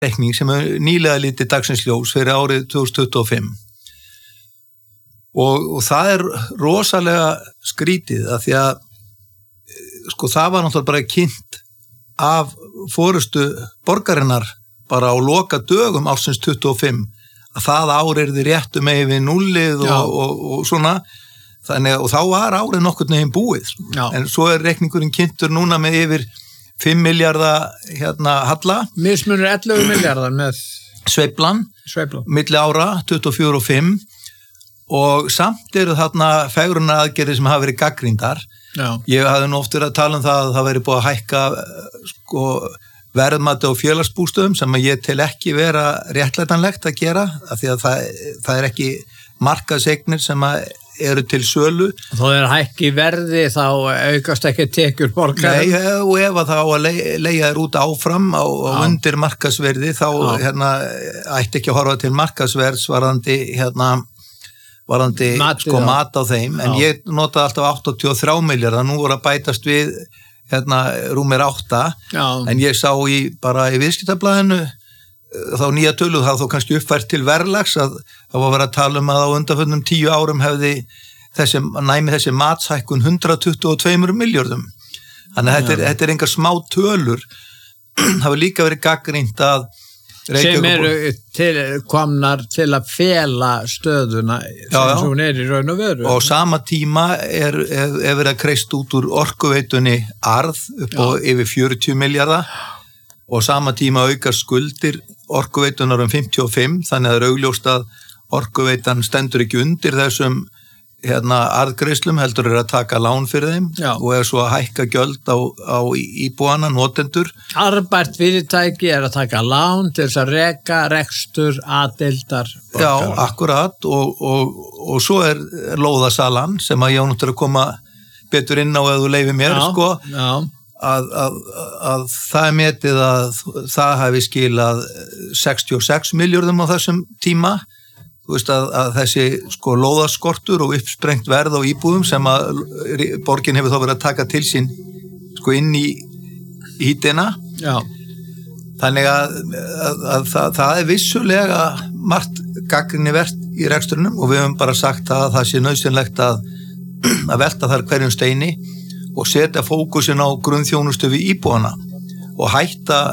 reikning sem nýlega litið dagsins ljós fyrir árið 2025 og það rosalega skrítið að því að sko það var náttúrulega bara kynnt af forystu borgarinnar bara á loka dögum ársins 25 að það yrði rétt yfir nullið og svona þannig og þá var árið nokkurn veginn búið en svo reikningurinn kynntur núna með yfir 5 milljarða halla mismunur 11 milljarðar með sveiflan milli ára 24 og 5 og samt þarna fegrunaraðgerðir sem hafa verið gagnrýndar ég hafði nú oft verið að tala um það að það væri búið að hækka sko verðmati á félagsbústöðum sem að ég tel ekki vera réttlætanlegt að gera af því að það ekki markaðseignir sem að eru til sölu. Þó hækki verði þá aukast ekki tekjur borgarinn. Nei, og ef að það á að leigja þér út áfram á undir markaðsverði þá ætti ekki að horfa til markaðsverðs varðandi sko mat á þeim en ég notaði alltaf 83 milljarða nú voru að bætast við rúmir 8 en ég sá bara í viðskiptablaðinu þá nýja tölu þá kannski uppfært til verðlags að það var verið að tala um að á undanförnum 10 árum hefði þessi matshækkun 122 milljörðum þannig að þetta engar smá tölur hafa líka verið gagnrýnt að sem eru komnar til að fela stöðuna sem hún í raun og veru og sama tíma verið að kreist út úr orkuveitunni arð upp á yfir 40 milljarða og sama tíma auka skuldir orkuveitunar 55 þannig að það augljóst að orkuveitan stendur ekki undir þessum arðgreiðslum heldur að taka lán fyrir þeim og svo að hækka gjöld á íbúana, notendur. Arðbært fyrirtæki að taka lán til þess að reka rekstur aðdeildar. Já, akkurat og svo lóðasalan sem að ég ánáttur að koma betur inn á ef þú leifir mér sko að það metið að það hafi skilað 66 milljörðum á þessum tíma. Þú veist að þessi sko lóðaskortur og uppsprengt verð á íbúðum sem að borgin hefur þá verið að taka til sín sko inn í hítina. Já. Þannig að það vissulega margt gagnrýnivert í rekstrinum og við höfum bara sagt að það sé nauðsynlegt að velta þar hverjum steini og setja fókusin á grunnþjónustu við íbúana og hætta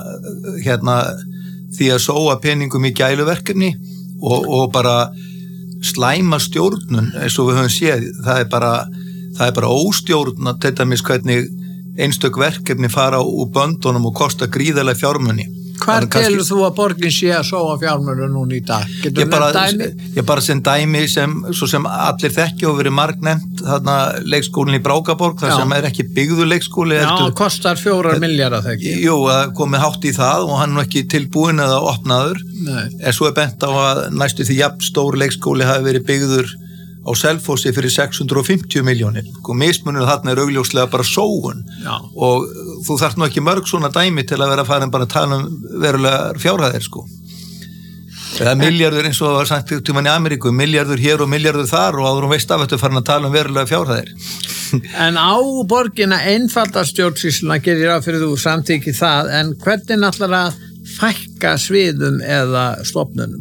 því að sóa peningum í gæluverkefni og bara slæma stjórnun eins og við höfum séð það er bara óstjórn að þetta mis hvernig einstök verkefni fara úr böndunum og kosta gríðarlega fjármuni. Hvar telur þú að borgin sé að sóa fjármuni núna í dag? Ég bara sem dæmi sem allir þekki og verið margnefnt þarna leikskólinn í Brákaborg þar sem ekki byggður leikskóli. Já, kostar 4 milljarða þekki. Jú, það komið hátt í það og hann ekki tilbúin eða opnaður. En svo bent á að næstu því jafn stór leikskóli hafi verið byggður á Selfossi fyrir 650 milljónir og mismunur þarna augljóslega bara sóun og þú þarft nú ekki mörg svona dæmi til að vera farin bara að tala verulega fjárhæðir sko eða milljarður eins og það var sagt tímann í Ameríku milljarður hér og milljarður þar og áður veist af þetta farin að tala verulega fjárhæðir En á borgina einfalda stjórnsýsluna gerir ráð fyrir þú samþykki það en hvernig ætlar að fækka sviðum eða stofnunum?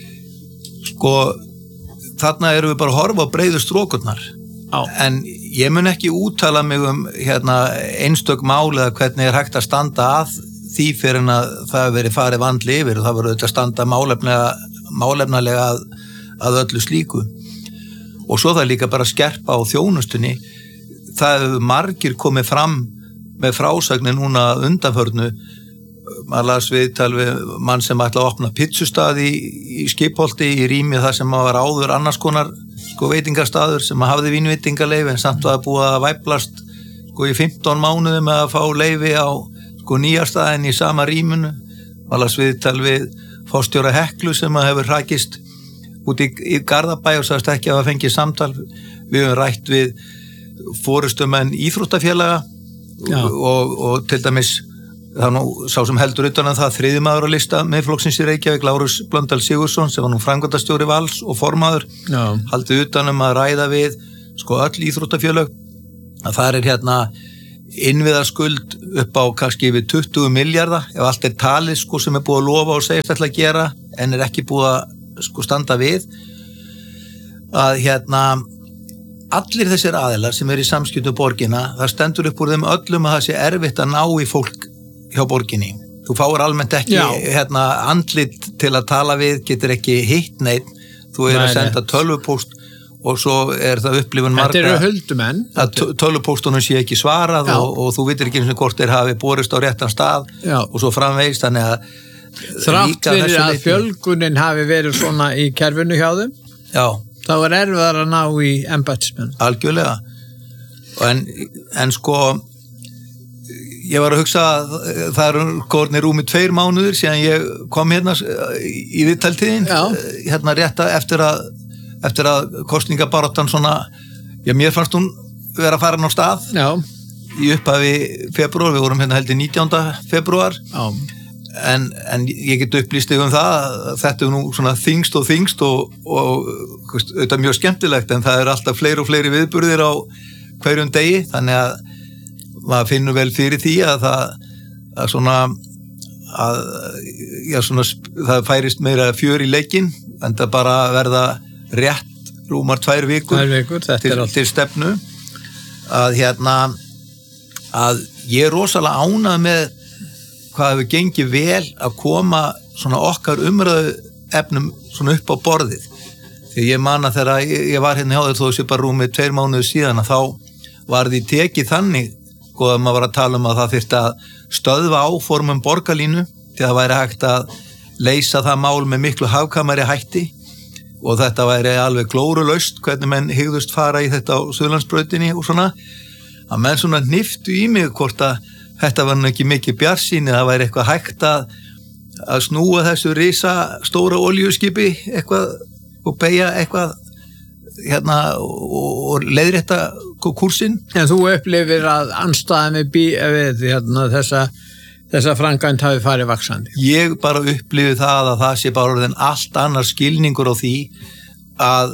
Sko þarna erum við bara að horfa á breiðu strókurnar en ég mun ekki úttala mig einstök mál eða hvernig hægt að standa að því fyrir en að það verið farið vandli yfir og það verið að standa málefnalega að öllu slíku og svo það líka bara skerpa á þjónustunni það hefur margir komið fram með frásagni núna undanförnu maður las viðtal við mann sem ætla að opna pizzustað í Skipholti í rými þar sem var áður annars konar sko veitingastaður sem hafði vínveitingaleyfi en samt var búið að væplast sko í 15 mánuðum með að fá leyfi á sko nýja staðin í sama rýmunu maður las viðtal við forstjóra Heklu sem hefur hrakist út í Garðabæ og sagðist ekki að hafa fengið samtal við höfum rætt við forystumenn íþróttafélaga og til dæmis það nú sá sem heldur utan að það þriði maður á lista Miðflokksins í Reykjavík Lárus Blöndal Sigurðsson sem var nú framkvæmdastjóri Vals og formaður haldið utan að ræða við sko öll íþróttafélög að það innviðaskuld upp á kannski yfir 20 milljarða ef allt talið sko sem búið að lofa og segist ætla að gera en ekki búið að sko standa við að allir þessir aðilar sem í samskiptum borgina, það stendur upp úr þeim öllum að það sé erfitt að ná í fólk hjá borginni. Þú fáir almennt ekki andlit til að tala við, getur ekki hitt neitt, þú að senda tölvupóst og svo það upplifun marga þetta huldumenn að tölvupóstunum sé ekki svarað og þú vitir ekki hvort þeir hafi borist á réttan stað og svo framvegis þannig að þrátt fyrir að fjölgunin hafi verið svona í kerfinu hjá þeim þá erfiðar að ná í embættismenn algjörlega en sko ég var að hugsa að það eru kornir rúmi 2 mánuðir síðan ég kom hérna í viðtaltíðin rétt eftir að kosningabaráttan svona, mér fannst hún vera að fara á stað í upphafi febrúar, við vorum hérna held í 19. febrúar en ég get upplýst um það þetta nú svona þyngst og auðvitað mjög skemmtilegt en það alltaf fleiri og fleiri viðburðir á hverjum degi, þannig að maður finnur vel fyrir því að það færist meira fjör í leikinn en það bara verða rétt rúmar 2 vikur til stefnu að að ég rosalega ánað með hvað hefur gengið vel að koma svona okkar umræðu efnum svona upp á borðið því ég man að þegar ég var hérna hjá þér þó sé bara rúmið 2 mánuðir síðan að þá var því tekið þannig að maður var að tala um að það þyrfti að stöðva áformum borgarlínu því að það væri hægt að leysa það mál með miklu hagkvæmari hætti og þetta væri alveg glórulaust hvernig menn hygðust fara í þetta á Suðurlandsbrautinni og svona að menn svona hniftu í mig hvort að þetta var nú ekki mikið bjarsýni það væri eitthvað hægt að snúa þessu risa stóra olíuskipi eitthvað og beygja eitthvað og leiðrétta kúrsinn. En þú upplifir að andstæðan við þessa framkvæmd hafi farið vaxandi? Ég bara upplifi það að það sé bara orðin allt annar skilningur á því að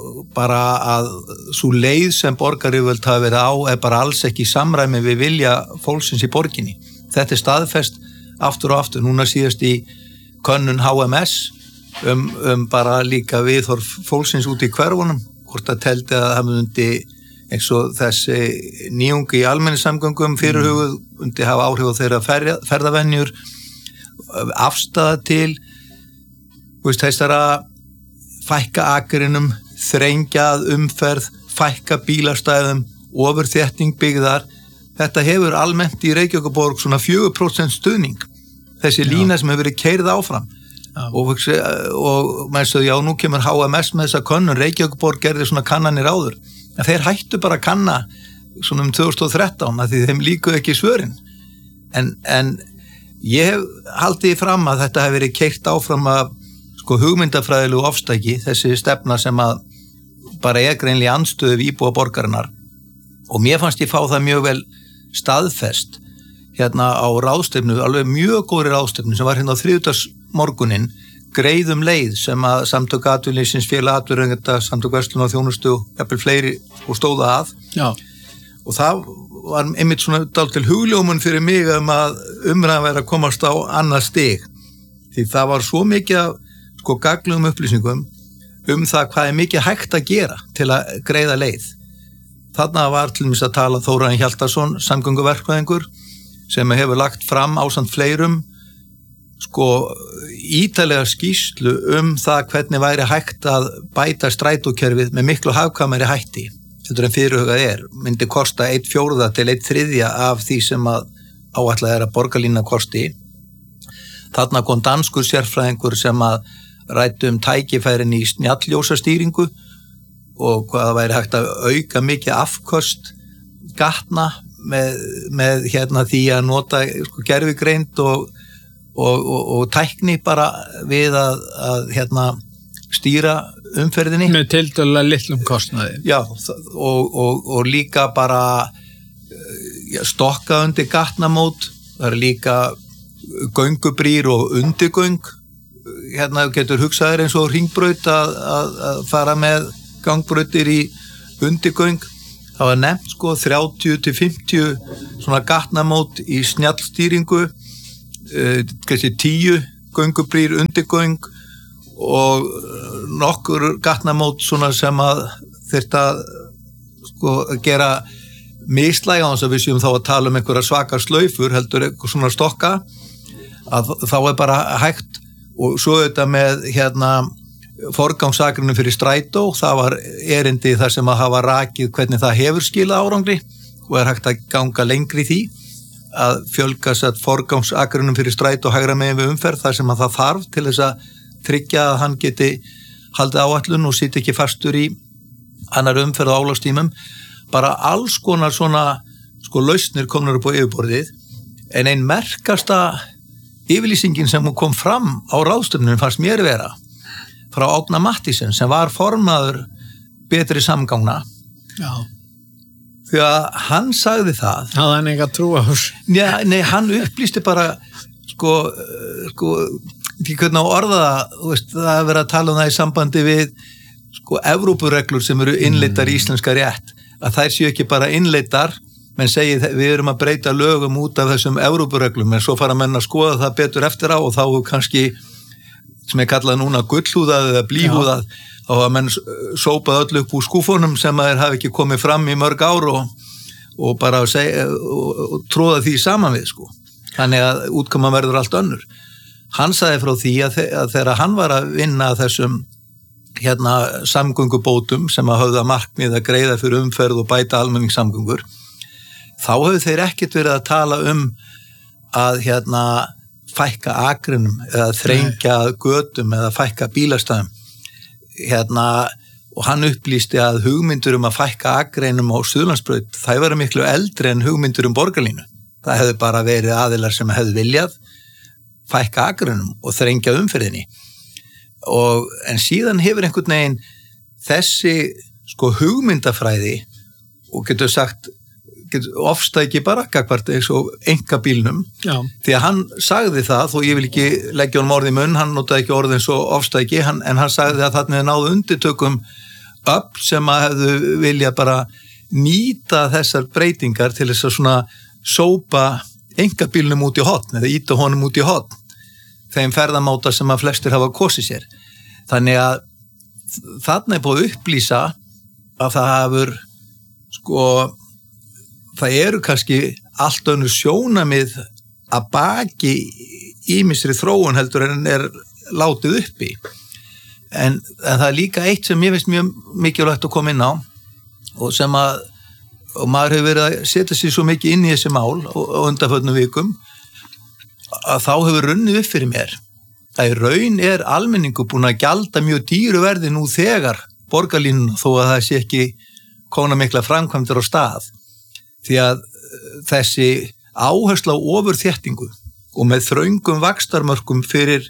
svo leið sem borgaryfirvöld hafi verið á bara alls ekki í samræmi við vilja fólksins í borginni. Þetta staðfest aftur og aftur, núna síðast í könnun HMS bara líka viðhorf fólksins út í hverfunum, hvort að teldi að það myndi eins og þessi nýjungi í almenningssamgöngum fyrirhuguð myndi hafa áhrif á þeirra ferðavenjur afstaða til þessara fækka akrinum, þrengjað umferð, fækka bílastæðum, ofurþétting byggðar. Þetta hefur almennt í Reykjavíkurborg svona 4% stuðning. Þessi lína sem hefur verið keyrð áfram. Og maður sagði, nú kemur HMS með þessa könnun, Reykjavíkurborg gerði svona kannanir áður. En þeir hættu bara að kanna svona 2013 að því þeim líkuðu ekki svörin. En ég hef haldið fram að þetta hefur verið keyrt áfram af hugmyndafræðilegu ofstæki, þessi stefna sem að bara greinlega andstöðu við íbúa borgarinnar og mér fannst ég fá það mjög vel staðfest hérna á ráðstefnu, alveg mjög góðri ráðstefnu sem var hérna á þriðjudagsmorguninn greiðum leið sem að samtök atvinnulífsins, félag atvinnurekenda, samtök verslun og þjónustu jafnvel fleiri og stóða að og það var einmitt svona dálítil hugljómun fyrir mig að umræðan væri að komast á annað stig því það var svo mikið gagnlegum upplýsingum það hvað mikið hægt að gera til að greiða leið. Þarna var til dæmis að tala Þórarinn Hjaltason, samgönguverkfræðingur, sem hefur lagt fram ásamt fleirum ítarlega skýrslu það hvernig væri hægt að bæta strætókerfið með miklu hagkvæmari hætti. Heldur en fyrirhugað myndi kosta 1/4 til 1/3 af því sem að áætlað að borgarlína kosti. Þarna kom danskur sérfræðingur sem að ræddu tækifærin í snjallljósastýringu og hvað það væri hægt að auka mikið afköst gatna með því að nota gervigreind og tækni bara við að stýra umferðinni. Með tiltölulega litlum kostnaði. Já, og líka bara stokka undir gatnamót, það er líka göngubrýr og undirgöng getur hugsaðir eins og hringbraut að fara með gangbrautir í undirgöng það var nefnt sko 30 til 50 svona gatnamót í snjallstýringu, kannski 10 göngubrýr undirgöng og nokkur gatnamót svona sem að þyrfti að sko gera mislæg á þess að við séum þá að tala einhverja svakar slaufur heldur eitthvað svona stokka, að þá bara hægt. Og svo þetta með forgangsakrinu fyrir strætó, það var erindi þar sem að hafa rakið hvernig það hefur skilað árangri og hægt að ganga lengri í því að fjölga forgangsakrinu fyrir strætó hægra megin við umferð þar sem að það þarf til þess að tryggja að hann geti haldið áætlun og sitja ekki fastur í annar umferð og álagstímum. Bara alls konar svona sko lausnir komnar upp á yfirborðið, en ein merkasta yfirlýsingin sem hún kom fram á ráðstefnunum fannst mér vera frá Árna Matthísen sem var formaður Betri samgangna. Já. Því að hann sagði það. Hafði hann eitthvað trú á þessu? Nei, hann upplýsti bara sko ekki hvernig á orða það, það er verið að tala um það í sambandi við sko Evrópureglur sem eru innleiddar í íslenska rétt, að þær séu ekki bara innleiddar, menn segi við erum að breyta lögum út af þessum Evrópureglum, en svo fara menn að skoða það betur eftir á og þá kannski sem er kallað núna gullhúðað eða blýhúðað, þá hafa menn sópað öllu upp úr skúfunum sem að þeir hafi ekki komið fram í mörg ár og bara og tróða því saman við sko. Þannig að útkoman verður allt önnur. Hann sagði frá því að þegar hann var að vinna þessum samgöngubótum sem að höfðu að markmið að greiða fyrir umferð og bæta almenningssamgöngur, þá höfðu þeir ekkert verið að tala að fækka akrinum eða þrengja götum eða fækka bílastæðum. Og hann upplýsti að hugmyndur að fækka akreinum á Suðurlandsbraut, það var miklu eldri en hugmyndur borgarlínu. Það hefði bara verið aðilar sem hefði viljað fækka akrinum og þrengja umferðinni. En síðan hefur einhvern veginn þessi sko hugmyndafræði og getur sagt ofstæki bara gagnvart eins og einkabílnum, því að hann sagði það, þó ég vil ekki leggja honum orð í munn, hann notaði ekki orð eins og ofstæki, en hann sagði að þarna náðu undirtökum öfl sem að hefðu vilja bara nýta þessar breytingar til þess að svona sópa einkabílnum út í horn eða íta honum út í horn, þeim ferðamáta sem að flestir hafa kosið sér. Þannig að þarna er búið að upplýsa að það hafur sko það eru kannski allt önnur sjónamið að baki ýmisri þróun heldur en er látið uppi. En það er líka eitt sem ég finnst mjög mikilvægt að koma inn á og maður hefur verið að setja sig svo mikið inn í þessi mál á undanförnum vikum að þá hefur runnið upp fyrir mér að í raun er almenningur búin að gjalda mjög dýru verði nú þegar borgarlínuna þó að það sé ekki koma mikla framkvæmdir á stað. Því að þessi áhersla á ofurþéttingu og með þröngum vaxtarmörkum fyrir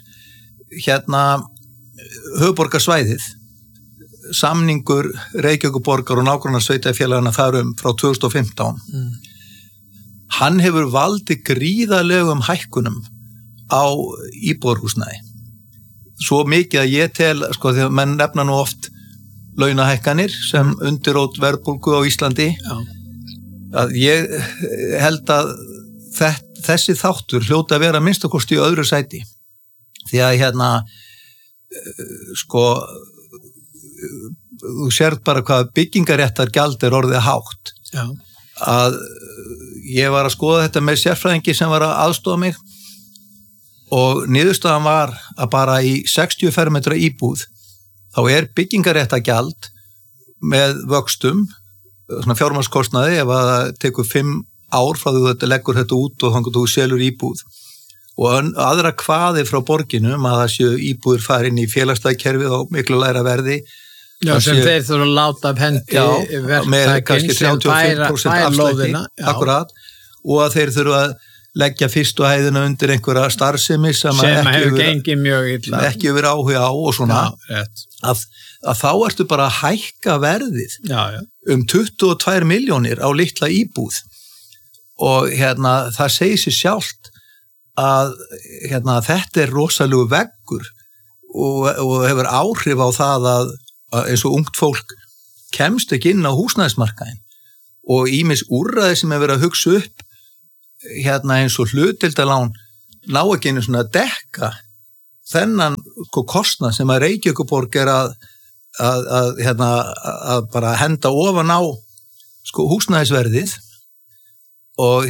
höfuðborgarsvæðið, samningur Reykjavíkurborgar og nágrannasveitarfélagana þar frá 2015, hann hefur valdið gríðarlegum hækkunum á íbúðarhúsnæði. Svo mikið að ég tel, sko, því að menn nefna nú oft launahækkanir sem undirót verðbólgu á Íslandi, að ég held að þessi þáttur hljóta að vera minnst okkur í öðru sæti, því að sko þú sérð bara hvað byggingaréttargjald er orðið hátt. Já. Að ég var að skoða þetta með sérfræðingi sem var að aðstofa mig og niðurstaðan var að bara í 60 fermetra íbúð þá er byggingaréttargjald með vöxtum svona fjármagnskostnaði ef að það tekur 5 ár frá því þetta leggur þetta út og þannig að þú selur íbúð og aðra kvaði frá borginum að það séu íbúður fara inn í félagsdagkerfið á miklu lægra verði. Já, sem þeir þurfa að láta af hendi verktækin sem bæra lóðina. Akkurat, og að þeir þurfa að leggja fyrstu hæðina undir einhverja starfsemi sem hefur gengið mjög illa. Ekki verið áhuga á og svona. Já, að þá ertu bara að hækka verðið um 22 milljónir á litla íbúð og það segir sér sjálft að þetta er rosalegu veggur og hefur áhrif á það að eins og ungt fólk kemst ekki inn á húsnæðismarkaðinn og ýmis úrræði sem verið að hugsa upp eins og hlutdeildarlán ná ekki einu svona að dekka þennan kostnað sem að Reykjavíkurborg að bara henda ofan á húsnæðisverðið og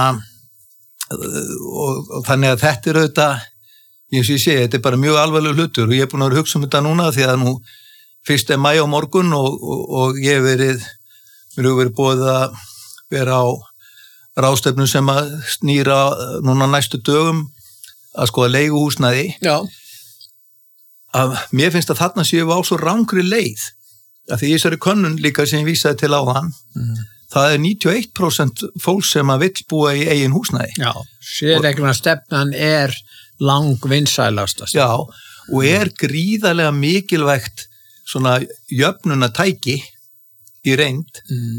og þannig að þetta auðvitað, eins og ég segi, þetta bara mjög alvarlegur hlutur og ég búin að hugsa þetta núna því að nú 1. maí á morgun og ég mér hefur verið boðið að vera á ráðstefnu sem að snýra núna næstu dögum að skoða leiguhúsnæði. Já. Að mér finnst að þarna séu á svo rangri leið að því þessari könnun líka sem ég vísaði til áðan það 91% fólk sem að vill búa í eigin húsnæði. Já, séreignarstefnan langvinsælastast. Já, og gríðarlega mikilvægt svona jöfnunartæki í reynd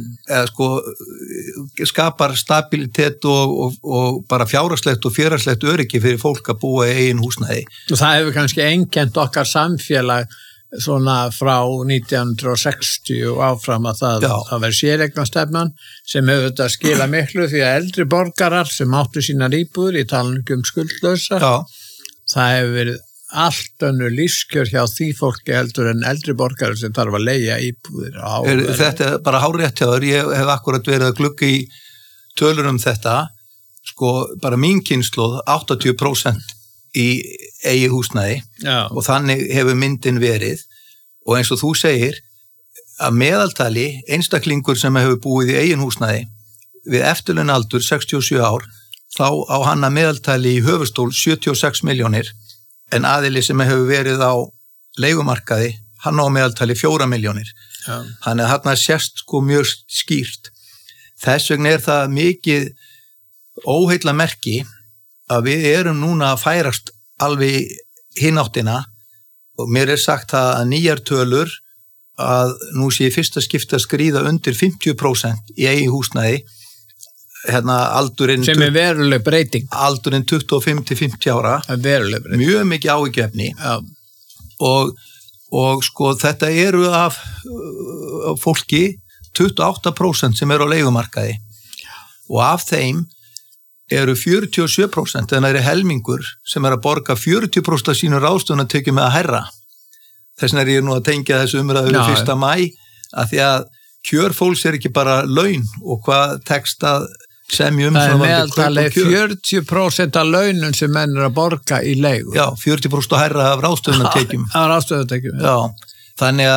skapar stabilitet og bara fjárhagslegt og félagslegt öryggi fyrir fólk að búa í eigin húsnæði. Og það hefur kannski einkennt okkar samfélag svona frá 1960 og áfram að það verið séreignarstefnan sem hefur þetta skila miklu því að eldri borgarar sem áttu sína íbúðir í talningum skuldlausa, það hefur verið allt önnur lífskjör hjá því fólki heldur en eldri borgarar sem þarf að leigja íbúðir á. Þetta bara hárrétt hjá þér, ég hef akkurat verið að glugga í tölur þetta, bara mín kynslóð 80% í eigi húsnæði og þannig hefur myndin verið og eins og þú segir að meðaltali einstaklingur sem hefur búið í eigin húsnæði við eftirlaunaaldur 67 ár þá á hann að meðaltali í höfuðstól 76 milljónir en aðili sem hefur verið á leigumarkaði, hann á meðaltali 4 milljónir. Þannig að þarna sést mjög skýrt. Þess vegna það mikið óheilla merki að við erum núna að færast alveg hináttina og mér sagt að nýjar tölur að nú sé í fyrsta skipti að skríða undir 50% í eigin húsnæði aldurinn sem veruleg breyting aldurinn 25 til 50 ára mjög mikið áhyggjuefni og þetta eru af fólki 28% sem eru á leigumarkaði og af þeim eru 47% en það helmingur sem að borga 40% af sínu ráðstöfunartekjum með að hærra. Þess vegna ég nú að tengja þessu umræðu 1. maí að því að kjör fólks ekki bara laun og hvað tekst að semjum það meðaltali 40% af launum sem menn að borga í leigu. Já, 40% að hærra af ráðstöfunartekjum. Af ráðstöfunartekjum. Já, þannig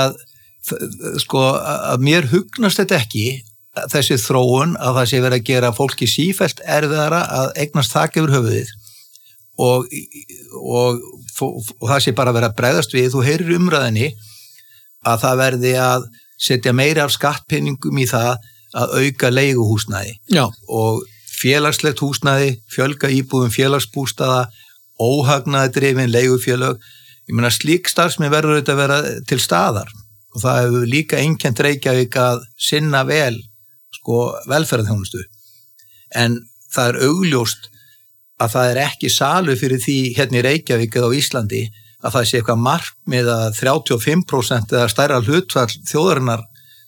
að mér hugnast þetta ekki þessi þróun að það sé verið að gera fólki sífellt erfiðara að eignast þak yfir höfuðið og það sé bara verið að bregðast við. Þú heyrir umræðinni að það verði að setja meira af skattpenningum í það að auka leiguhúsnæði. Já. Og félagslegt húsnæði, fjölga íbúðum félagsbústaða, óhagnaði drifin leigufélög. Ég meina slík starfsemi verður þetta að vera til staðar og það hefur líka einkennt Reykjavík að sinna vel velferðarþjónustu. En það augljóst að það ekki salu fyrir því hérna í Reykjavík eða á Íslandi að það sé eitthvað markmið að 35% eða stærra hlutfall þjóðarinnar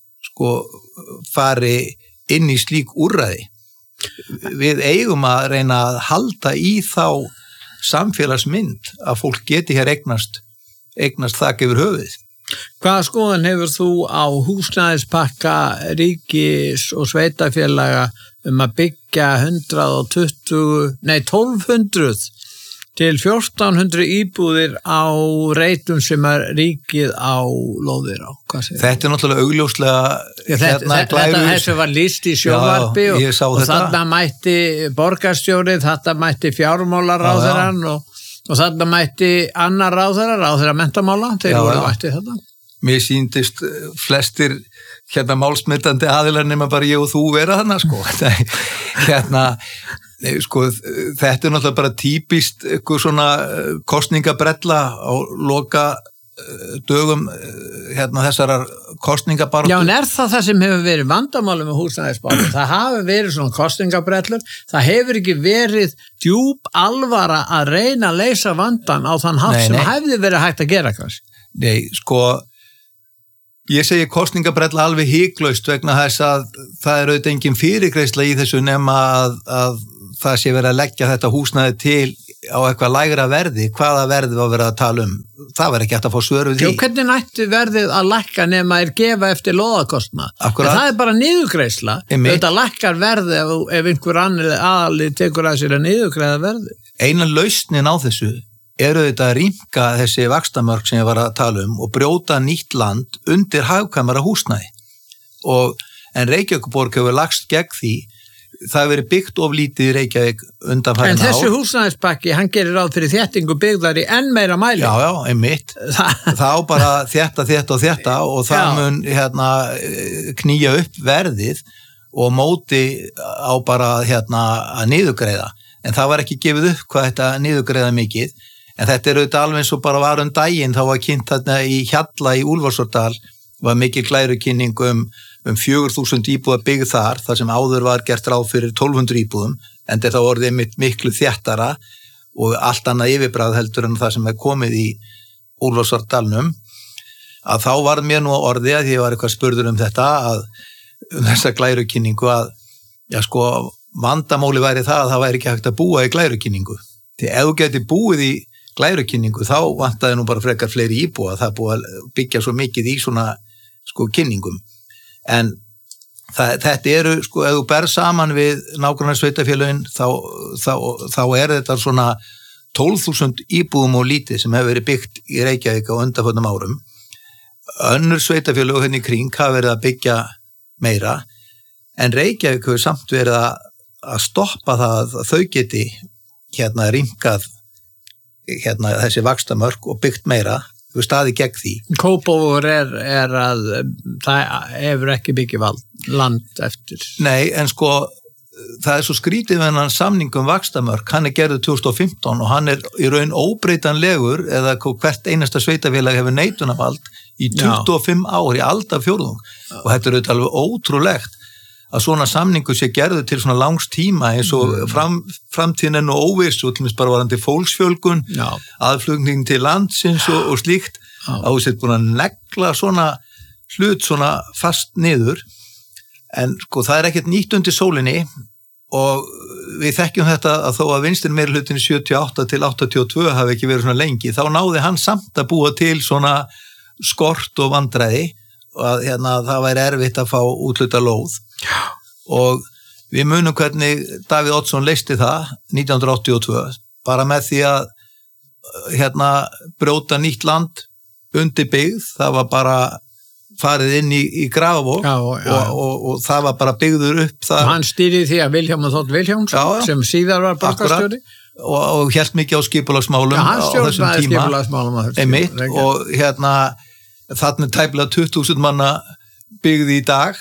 fari inn í slík úrræði. Við eigum að reyna að halda í þá samfélagsmynd að fólk geti hér eignast þak yfir höfuðið. Hvaða skoðun hefur þú á húsnæðispakka ríkis og sveitafélaga að byggja 1200 til 1400 íbúðir á reitum sem ríkið á lóðir á? Þetta náttúrulega augljóslega þessu var lýst í sjónvarpi og þarna mætti borgarstjórið, þarna mætti fjármálaráðherrann og þarna mætti annar ráðherra menntamála, þeir voru mætti þetta. Mér sýndist flestir málsmetandi aðilar nema bara ég og þú vera þarna þetta náttúrulega bara típist eitthvað svona kosningabrella á loka dögum þessarar kosningabaráttu. Já, en það sem hefur verið vandamálum með húsnæðisbátum? Það hafi verið svona kosningabrellur, það hefur ekki verið djúp alvara að reyna að leysa vandan á þann hátt sem hefði verið hægt að gera kannski. Nei, Ég segi kosningabrella alveg hiklaust vegna þess að það auðvitað engin fyrirgreiðsla í þessu nema að það sé verið að leggja þetta húsnæði til á eitthvað lægra verði, hvaða verði var verið að tala það var ekki hægt að fá svör við því. Hvernig nætti verðið að lækka nema gefa eftir lóðakostnað? Það bara niðurgreiðsla, þetta lækkar verðið ef einhver aðalið tekur að sér að niðurgreiða verðið. Eina lausnin á þessu auðvitað að rýmka þessi vaxtamörk sem ég var að tala og brjóta nýtt land undir hagkvæmara húsnæði. En Reykjavíkurborg hefur lagst gegn því. Það hefur verið byggt of lítið í Reykjavík undanfarin ár. En þessi húsnæðispakki, hann gerir ráð fyrir þéttingu byggðar í enn meira mæli. Já, einmitt. Það á bara þetta og það mun knýja upp verðið og móti á bara að niðurgreiða. En það var ekki gefið upp hvað þetta niðurgreiða mikið. En þetta auðvitað alveg eins og bara var daginn, þá var kynnt þarna í Hjalla í Úlfarsárdal, var mikil glærukynning 4.000 íbúða byggð þar sem áður var gert ráð fyrir 1.200 íbúðum, en þetta orðið miklu þéttara og allt annað yfirbragð heldur en það sem komið í Úlfarsárdalnum, að þá var mér nú orðið að ég var eitthvað spurður þetta, þessa glærukynningu vandamáli væri það að það væri ekki hægt að búa í glærukynningu. Því ef þú geti búið í glærukynningu þá vantaði nú bara frekar fleiri íbúa, það búið að byggja svo mikið í svona kynningum. En þetta ef þú berð saman við nágrannasveitarfélögin þá þetta svona 12.000 íbúðum og lítið sem hefur verið byggt í Reykjavík á undanförnum árum. Önnur sveitarfélög í kring hafa verið að byggja meira, en Reykjavík hefur samt verið að stoppa það að þau geti rýmkað þessi vaxtamörk og byggt meira. Við staði gegn því. Kópavogur að það hefur ekki byggið land eftir. Nei, en það svo skrítið með hennan samningum vaxtamörk, hann gerður 2015 og hann í raun óbreytanlegur eða hvert einasta sveitafélag hefur neitunarvald í 25 ár í aldarfjórðung og þetta auðvitað alveg ótrúlegt að svona samningu sé gerður til svona langs tíma eins og framtíðin nú óviss og til dæmis bara varandi fólksfjölgun, aðflugning til landsins og slíkt, að þú sett búin að negla svona hlut svona fast niður, en það ekkert nýtt undir sólinni og við þekkjum þetta að þó að vinstri meirihlutin 78 til 82 hafi ekki verið svona lengi, þá náði hann samt að búa til svona skort og vandræði og að það væri erfitt að fá útluta lóð. Og við munum hvernig Davíð Oddsson leysti það 1982 bara með því að brjóta nýtt land undir byggð, það var bara farið inn í Grafavog og það var bara byggður upp það. Hann stýrði því að Vilhjálmur Þór Vilhjálmsson sem síðar var borgarstjóri og hélt mikið á skipulagsmálum á þessum tíma einmitt, og þarna tæplega 20.000 manna byggði í dag.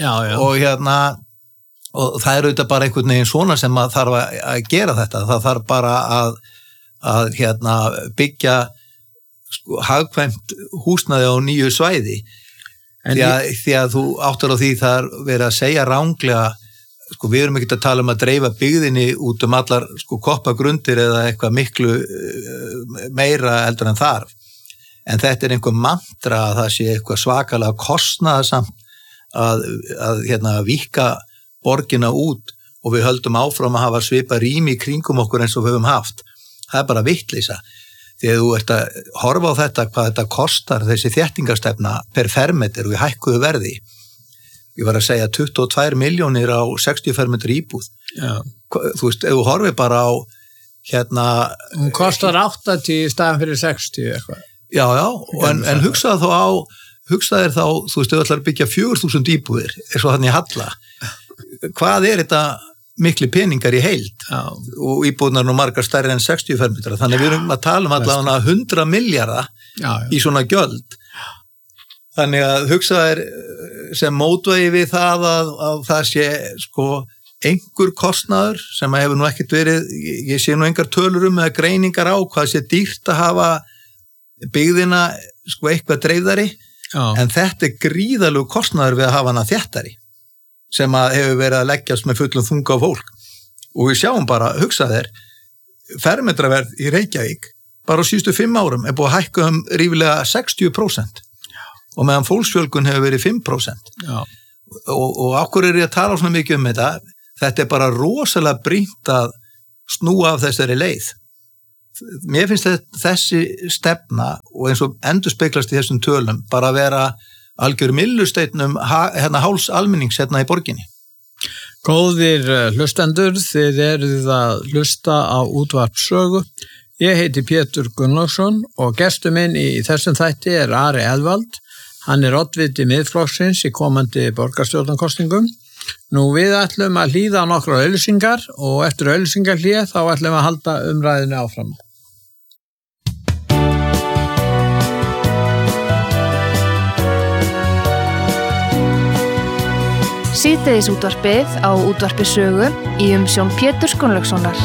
Og það auðvitað bara einhvern veginn svona sem að þarf að gera þetta, það þarf bara að byggja hagkvæmt húsnæði á nýju svæði því að þú áttar á því það verið að segja ránglega, við erum ekkert að tala að dreifa byggðinni út allar koppagrundir eða eitthvað miklu meira heldur en þarf, en þetta einhver mantra að það sé eitthvað svakalega kostnaðarsamt að víkka borgina út og við höldum áfram að hafa svipa rými í kringum okkur eins og við höfum haft. Það bara vittleysa. Því að þú ert að horfa á þetta, hvað þetta kostar þessi þéttingarstefna per fermeter og í hækkuðu verði. Ég var að segja 22 milljónir á 60 fermeter íbúð. Þú veist, ef þú horfir bara á Hún kostar 80 í staðan fyrir 60 eitthvað. Já, en hugsaðu þá, þú veist, ef þú ætlar að byggja 4.000 íbúðir, eins og þannig Halla. Hvað þetta mikli peningar í heild og íbúðnar nú margar stærri en 60 fermetra, þannig við erum að tala allavega 100 milljarða í svona gjöld. Þannig að hugsaðu sem mótvægi við það að það sé einhver kostnaður sem hefur nú ekkert verið, ég sé nú engar tölur eða greiningar á hvað sé dýrt að hafa byggðina eitthvað dreifðari, en þetta gríðalegu kostnaður við að hafa hana þéttari sem að hefur verið að leggjast með fullum þunga á fólk. Og við sjáum bara, hugsa fermetraverð í Reykjavík bara á síðustu 5 árum búið að hækka rífilega 60%. og meðan fólksfjölgun hefur verið 5%. Já. Og okkur ég að tala svona mikið þetta bara rosalega brýnt að snúa af þessari leið. Mér finnst þessi stefna og eins og endurspeglast í þessum tölum bara að vera algjör millusteinnum háls almennings í borginni. Góðir hlustendur, þið eruð að hlusta á útvarp Sögu. Ég heiti Pétur Gunnlaugsson og gestur minn í þessum þætti Ari Eðvald. Hann oddviti Miðflokksins í komandi borgarstjórnarkosningum. Nú við ætlum að hlýða á nokkrar auglýsingar og eftir auglýsingarhlé þá ætlum við að halda umræðinu áfram. Síðdegisútvarpið á útvarpi Sögu í umsjón Péturs Gunnlaugssonar.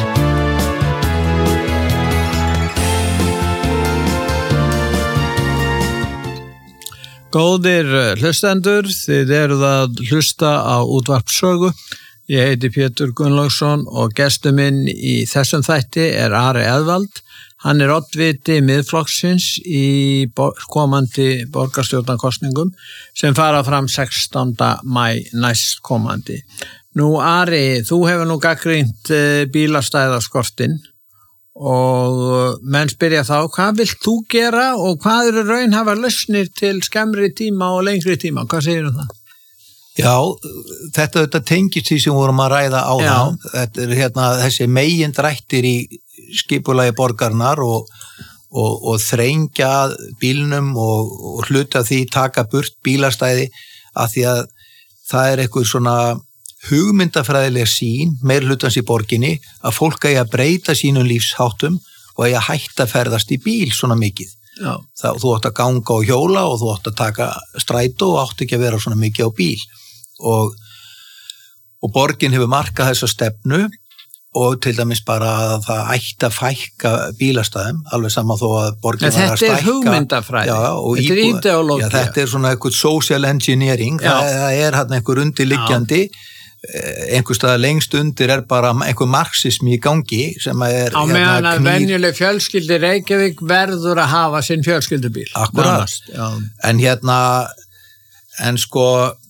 Góðir hlustendur, þið eruð að hlusta á útvarp Sögu. Ég heiti Pétur Gunnlaugsson og gestur minn í þessum þætti Ari Eðvald. Hann oddviti Miðflokksins í komandi borgarstjórnarkosningum sem fara fram 16. maí næstkomandi. Nú Ari, þú hefur nú gagnrýnt bílastæðaskortinn og menn spyrja þá, hvað vilt þú gera og hvað eru raunhæfar lausnir til skemmri tíma og lengri tíma? Hvað segir það? Já, þetta tengist því sem vorum að ræða á það. Þetta þessi megindrættir í skipulagi borgarinnar og þrengja bílnum og hluta því taka burt bílastæði af því að það eitthvað svona hugmyndafræðilega sýn meirhlutans í borginni að fólk eigi að breyta sínum lífsháttum og eigi að hætta að ferðast í bíl svona mikið. Já. Þú átt að ganga og hjóla og þú átt að taka strætó og átt ekki að vera svona mikið á bíl og borgin hefur markað þessa stefnu og til dæmis bara að það ætti að fækka bílastæðum, alveg sama þó að borgin var að stækka. Þetta hugmyndafræði, þetta ideológía. Þetta svona eitthvað social engineering, það hann einhver undirliggjandi, einhver staðar lengst undir bara einhver marxismi í gangi sem á meðan að venjuleg fjölskyldi Reykjavík verður að hafa sinn fjölskyldubíl. Akkurat. En en sko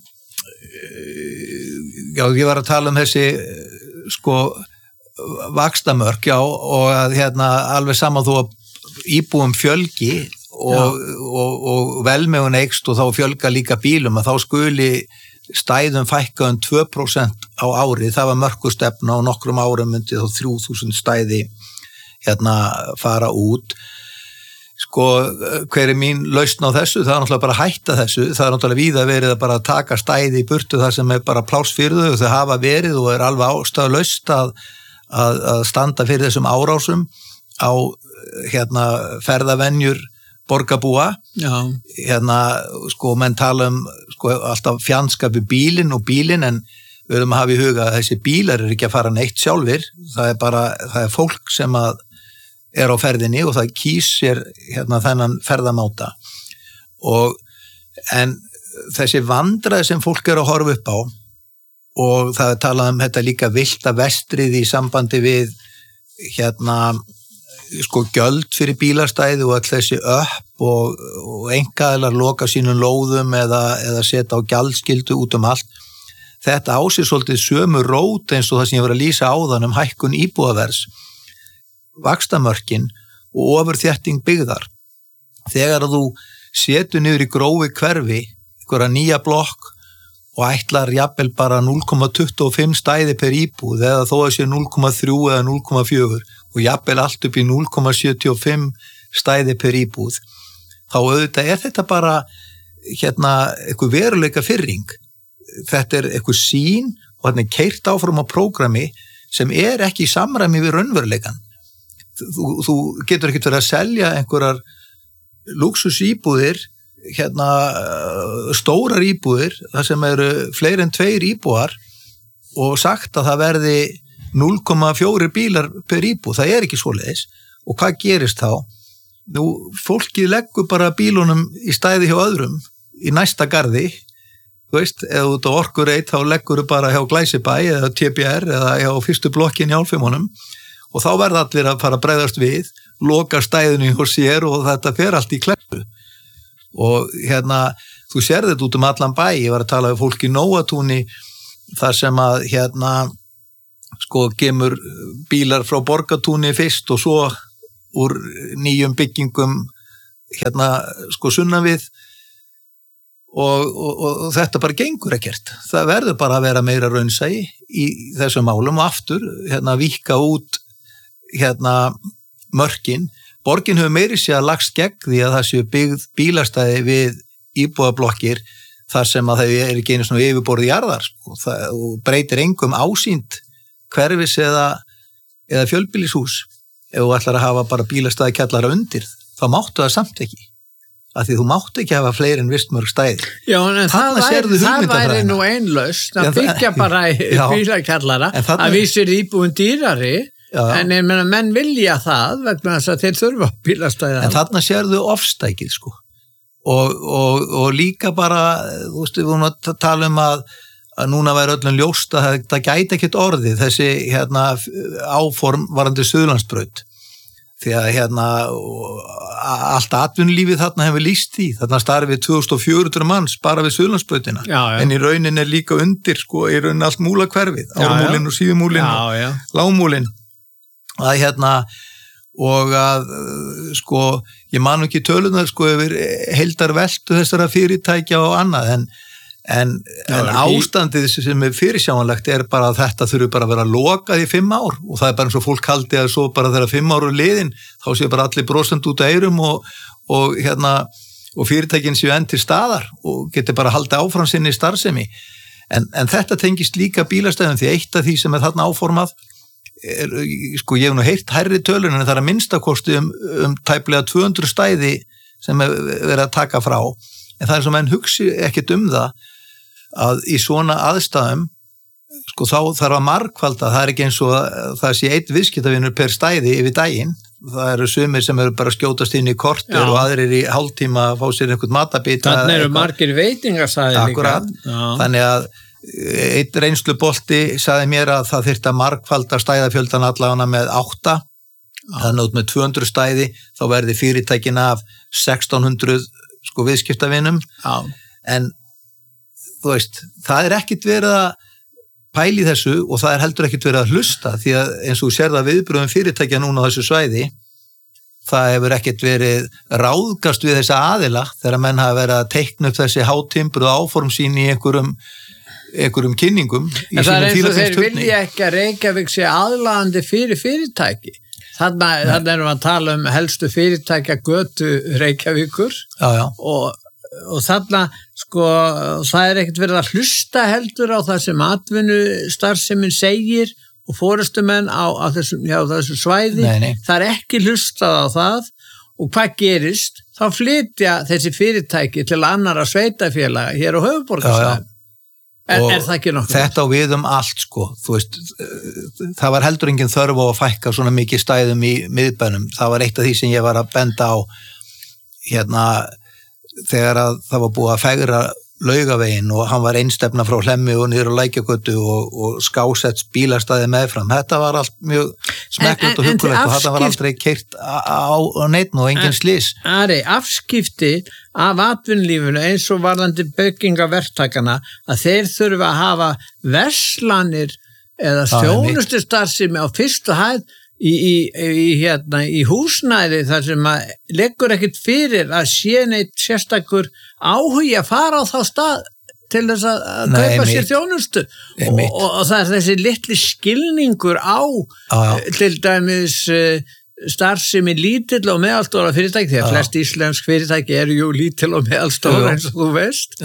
ég var að tala þessi sko vaxtamörk og að alveg saman þó að íbúum fjölgi og velmegun eykst og þá fjölga líka bílum að þá skuli stæðum fækka 2% á ári, það var mörkustefna og nokkrum árum myndi þá 3000 stæði fara út. Sko, hver mín lausn á þessu? Það náttúrulega bara að hætta þessu, það náttúrulega víða verið að bara taka stæði í burtu það sem bara pláss fyrir þau og þau hafa verið og alveg ástæðulaust að standa fyrir þessum árásum á ferðavenjur borgarbúa. Já. Sko, menn tala sko, alltaf fjandskap við bílinn en við höfum að hafa í huga að þessi bílar ekki að fara neitt sjálfir, það er fólk sem á ferðinni og það kýs sér þennan ferðamáta en þessi vandræði sem fólk að horfa upp á og það talað þetta líka villta vestrið í sambandi við sko gjöld fyrir bílastæði og all þessi upp og einkaaðilar loka sínum lóðum eða setja á gjaldskyldu út allt. Þetta á sig svolítið sömu rót eins og það sem ég var að lýsa áðan hækkun íbúðaverðs, vaxtamörkin og ofurþétting byggðar. Þegar þú setur niður í grófi hverfi einhverja nýja blokk og ætlar jafnvel bara 0,25 stæði per íbúð eða þó að sé 0,3 eða 0,4 og jafnvel allt upp í 0,75 stæði per íbúð, þá auðvitað þetta bara eitthvað veruleika firring. Þetta eitthvað sýn og þetta keyrt áfram á prógrami sem ekki í samræmi við raunveruleikan. Þú getur ekkert verið að selja einhverjar lúxusíbúðir, stórar íbúðir, það sem eru fleiri en 2 íbúar og sagt að það verði 0,4 bílar per íbúð, það ekki svoleiðis. Og hvað gerist þá? Nú, fólkið leggur bara bílunum í stæði hjá öðrum í næsta garði, þú veist, eða út á Orkureit þá leggur bara hjá Glæsibæ eða TBR eða hjá fyrstu blokkin í Álfheimunum og þá verða allir að fara að bregðast við, loka stæðinu hjá sér og þetta fer allt í klessu. og þú sér þetta út allan bæ, ég var að tala við fólk í Nóatúni þar sem að kemur bílar frá Borgatúni fyrst og svo úr nýjum byggingum sunnan við og þetta bara gengur ekkert. Það verður bara að vera meira raunsæi í þessum málum og aftur víkka út mörkin. Borgin hefur meiri sér að lagst gegn því að það séu byggð bílastæði við íbúðablokkir þar sem að þau ekki einu svona yfirborði jarðar og breytir engum ásýnd hverfis eða fjölbýlishús. Ef þú ætlar að hafa bara bílastæði kjallara undir, þá máttu það samt ekki. Af því þú máttu ekki hafa fleiri en vistmörg stæði. Já, en það væri nú einlaust að byggja bara bílakjallara að vísir íbúin dýrari. En ég meina, menn vilja það vegna þess að þeir þurfa bílastæði. En þarna sérðu ofstækið, og líka bara, þú veist, við vorum að tala að núna væri öllum ljóst að það gæti ekkert orðið, þessi áform varandi Suðurlandsbraut. Því að allt atvinnulífið þarna hefur lýst því, þarna starfið 2400 manns bara við Suðurlandsbrautina, en í raunin líka undir, í raunin allt múlakverfið, ármúlin og síðumúlin og lágmúlin. Og að ég man ekki tölunar yfir heildarveltu þessara fyrirtækja og annað, en ástandið sem fyrirsjáanlegt bara að þetta þurfi bara að vera lokað í 5 ár og það bara eins og fólk haldi að svo bara þegar 5 ár liðin þá séu bara allir brosandi út af eyrum og fyrirtækin séu enn til staðar og geti bara haldið áfram sinni starfsemi en þetta tengist líka bílastæðum því eitt af því sem þarna áformað ég hef nú heyrt hærri tölur en það að minnstakosti tæplega 200 stæði sem verið að taka frá en það sem menn hugsi ekkert það að í svona aðstæðum þá þarf að margfalda, það ekki eins og það sé einn viðskiptavinur per stæði yfir daginn, það eru sumir sem eru bara skjótast inn í korter og aðrir í hálftíma að fá sér einhvern matabita. Þannig eru margir veitingastaðir líka. Þannig að einn reynslubolti sagði mér að það þyrfti að margfalda stæðafjöldan allavega með 8, þannig út með 200 stæði þá verði fyrirtækin af 1600 viðskiptavinum en þú veist, það ekkit verið að pæli þessu og það heldur ekkit verið að hlusta því að eins og sér það viðbröðum fyrirtækja núna á þessu svæði það hefur ekkit verið ráðgast við þessa aðila þegar menn hafa verið að teikna upp þessi hátimbru áform sín í einhverjum kynningum í en það sínum eins og þeir vilja ekki að Reykjavík sé aðlaðandi fyrir fyrirtæki þannig erum við að tala helstu fyrirtækja götu Reykjavíkur og þarna það ekkert verið að hlusta heldur á það sem atvinnustarfsemin segir og forystumenn á þessu svæði það ekki hlustað á það og hvað gerist þá flytja þessi fyrirtæki til annarra sveitafélaga hér á höfuðborgarsvæðinu er það ekki nokkuð? Þetta á við allt þú veist, það var heldur engin þörf á að fækka svona mikið stæðum í miðbænum, það var eitt af því sem ég var að benda á þegar að það var búið að fegra Laugaveginn og hann var einstefna frá Hlemmi og niður á Lækjargötu og skásets bílastæði meðfram, þetta var allt mjög smekklegt og huggulegt og þetta var aldrei keyrt á neitt og engin slys. Ari, afskipti af atvinnulífinu eins og varðandi byggingaverktakana að þeir þurfa að hafa verslanir eða þjónustustarfsemi á fyrstu hæð í húsnæði þar sem að leggur ekkert fyrir að sé neitt sérstakur áhugi að fara á þá stað til þess að kaupa sér þjónustu og það er þessi litli skilningur á til dæmis starfsemi lítill og meðalstóra fyrirtæki því að flest íslensk fyrirtæki eru jú lítill og meðalstóra eins og þú veist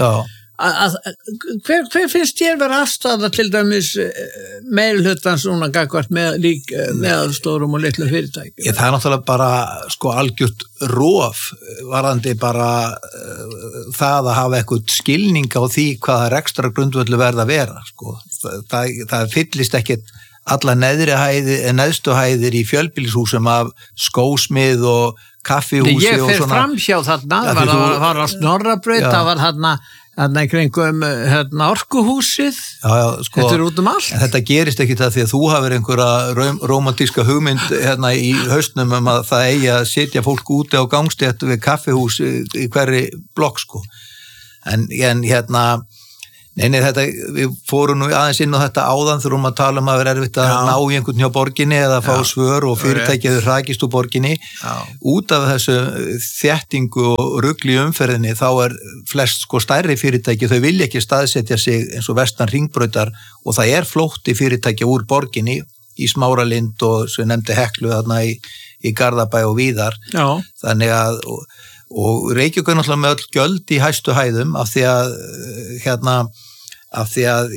hver finnst ég vera afstæða til dæmis meirhlutans núna gagvart meðalstórum og litlum fyrirtæki? Það er náttúrulega bara algjört rof varðandi bara það að hafa eitthvað skilning á því hvaða rekstra grundvöldu verða að vera það fyllist ekkert alla neðstu hæðir í fjölbýlishúsum af skósmið og kaffihúsi ég fer framhjá þarna það var á Snorrabraut það var þarna þarna í kringum orkuhúsið, sko, þetta út allt. En þetta gerist ekki það því að þú hafir einhverja romantíska hugmynd í haustnum að það eigi að setja fólk úti á gangstétt við kaffihús í hverri blokk, sko. En Nei, þetta, við fórum nú aðeins inn á þetta áðan þurfum að tala að vera erfitt að ná í einhvern hjá borginni eða fá svör og fyrirtækið hrakist úr borginni. Út af þessu þéttingu og rugli í umferðinni þá flest stærri fyrirtæki, þau vilja ekki staðsetja sig eins og vestan Hringbrautar og það flótti fyrirtæki úr borginni í Smáralind og svo nefndi Heklu þarna í Garðabæ og víðar. Þannig að og Reykjavík náttúrulega með öll gjöld í hæstu hæðum af því að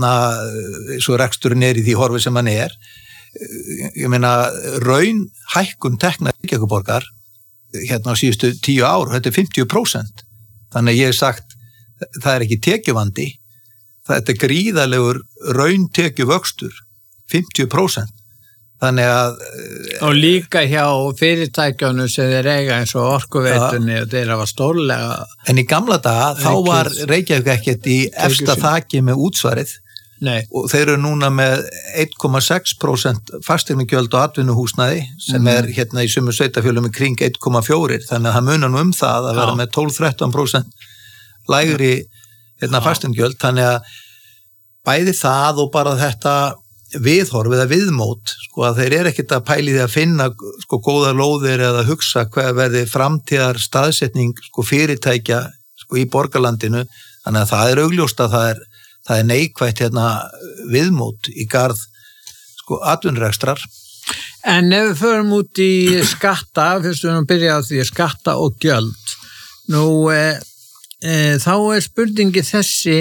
svo reksturinn í því horfi sem hann ég meina raun hækkun tekna Reykjavíkurborgar á síðustu 10 ár, þetta 50%. Þannig ég sagt það ekki tekjuvandi, þetta gríðalegur raun tekjuvöxtur 50%. Þannig að og líka hjá fyrirtækjunum sem þeir eiga eins og Orkuveitunni og þeir hafa stórlega. En í gamla daga þá var Reykjavík ekkert í efsta þaki með útsvarið. Nei. Og þeir eru núna með 1,6% fasteignagjöld og atvinnuhúsnæði sem í sumum sveitarfélögum í kring 1,4. Þannig að það munar nú það að vera með 12-13% lægri fasteignagjöld. Þannig að bæði það og bara þetta viðhorf eða viðmót, að þeir ekkert að pæli því að finna góða lóðir eða hugsa hvað verði framtíðar staðsetning fyrirtækja í borgarlandinu, þannig að það augljóst að það neikvætt viðmót í garð atvinnurekstrar. En ef við förum út í skatta, fyrst við byrja á því skatta og gjöld, nú þá spurningi þessi,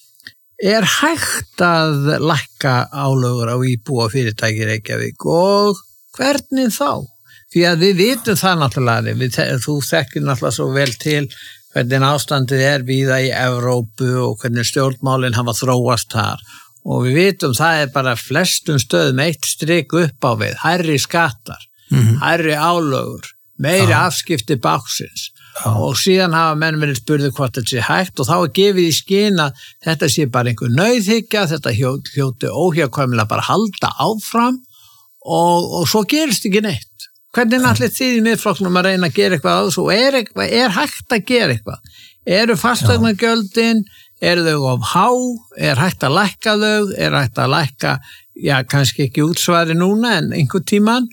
hægt að lækka álögur á íbúa fyrirtæki Reykjavík og hvernig þá? Því að við vitum það náttúrulega, þú þekkir náttúrulega svo vel til hvernig ástandið víða í Evrópu og hvernig stjórnmálin hafa þróast þar og við vitum það bara flestum stöðum eitt strik upp á við, hærri skattar, hærri álögur, meiri afskipti báksins. Og síðan hafa menn verið spurði hvort þetta sé hægt og þá gefið í skyn að þetta sé bara einhver nauðhyggja, þetta hljóti óhjákvæmilega bara halda áfram og svo gerist ekki neitt. Hvernig náttúrulega þið í Miðflokknum að reyna að gera eitthvað á þessu og hægt að gera eitthvað? Eru fasteignagjöldin, þau of há, hægt að lækka þau, hægt að lækka, kannski ekki útsvari núna en einhver tíman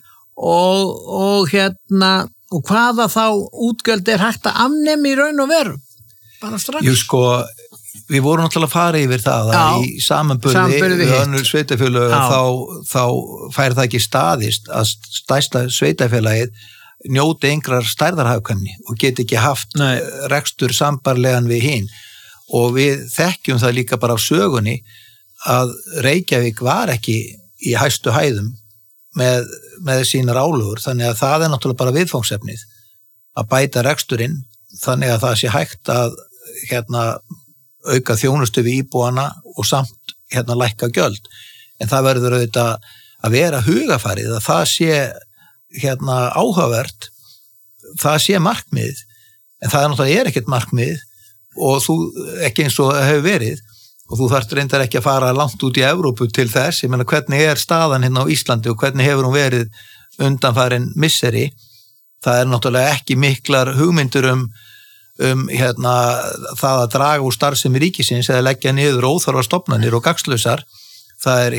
og hvaða þá útgjöld hægt að afnema í raun og veru? Bara strax. Við vorum náttúrulega að fara yfir það að í samanburði við önnur sveitafélög þá fær það ekki staðist að stærsta sveitafélagið njóti engrar stærðarhagkvæmni og geti ekki haft rekstur sambarlegan við hinn. Og við þekkjum það líka bara af sögunni að Reykjavík var ekki í hæstu hæðum með sínar álögur, þannig að það náttúrulega bara viðfangsefnið að bæta reksturinn þannig að það sé hægt að auka þjónustu við íbúana og samt lækka gjöld. En það verður auðvitað að vera hugafarið að það sé áhugavert, það sé markmið, en það náttúrulega ekkert markmið og þú ekki eins og hefur verið og þú þarft reyndar ekki að fara langt út í Evrópu til þess, ég meina hvernig staðan hérna á Íslandi og hvernig hefur hún verið undanfarin misseri, það náttúrulega ekki miklar hugmyndur það að draga úr starfsemi ríkisins eða leggja niður óþarfa stofnanir og gagnslausar, það